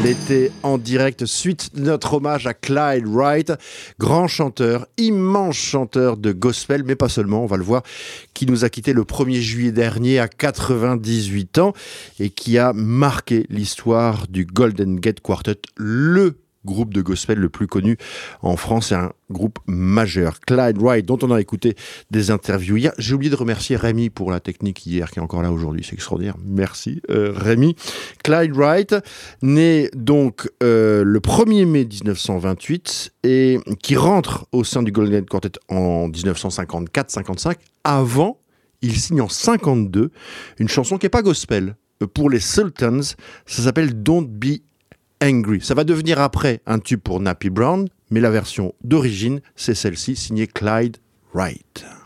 L'été en direct, suite de notre hommage à Clyde Wright, grand chanteur, immense chanteur de gospel, mais pas seulement, on va le voir, qui nous a quitté le 1er juillet dernier à 98 ans et qui a marqué l'histoire du Golden Gate Quartet, le groupe de gospel le plus connu en France, c'est un groupe majeur. Clyde Wright, dont on a écouté des interviews hier. J'ai oublié de remercier Rémi pour la technique hier, qui est encore là aujourd'hui, c'est extraordinaire. Merci Rémi. Clyde Wright, né donc le 1er mai 1928 et qui rentre au sein du Golden Gate Quartet en 1954-55. Avant, il signe en 52 une chanson qui n'est pas gospel. Pour les Sultans, ça s'appelle Don't Be Angry. Ça va devenir après un tube pour Nappy Brown, mais la version d'origine, c'est celle-ci, signée Clyde Wright.